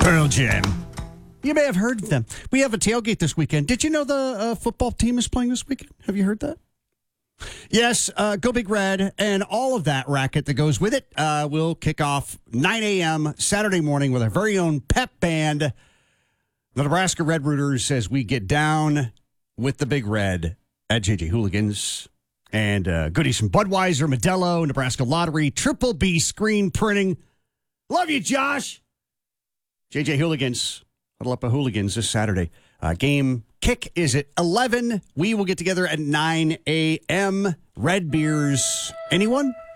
Pearl Jam. You may have heard of them. We have a tailgate this weekend. Did you know the football team is playing this weekend? Have you heard that? Yes, Go Big Red and all of that racket that goes with it will kick off 9 a.m. Saturday morning with our very own pep band, the Nebraska Red Rooters, as we get down with the Big Red at JJ Hooligans. And goodies from Budweiser, Modelo, Nebraska Lottery, Triple B Screen Printing. Love you, Josh. JJ Hooligans. Huddle up a Hooligans this Saturday. Game kick is at 11. We will get together at 9 a.m. Red beers. Anyone?